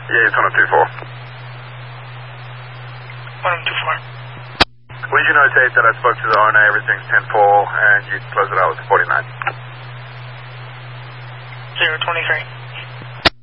Yeah, it's 1024. 1024. Would you notate that I spoke to the owner, everything's 10-4, and you close it out with 49?